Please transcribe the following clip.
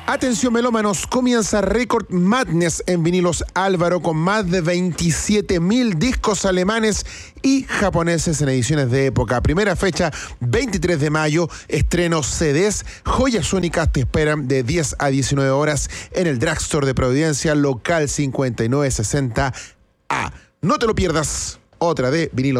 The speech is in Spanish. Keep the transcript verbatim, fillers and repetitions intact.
Atención melómanos, comienza Record Madness en vinilos Álvaro con más de veintisiete mil discos alemanes y japoneses en ediciones de época. Primera fecha, veintitrés de mayo, estreno C Ds, joyas únicas te esperan de diez a diecinueve horas en el Drugstore de Providencia, local cincuenta y nueve sesenta A. No te lo pierdas, otra de vinilos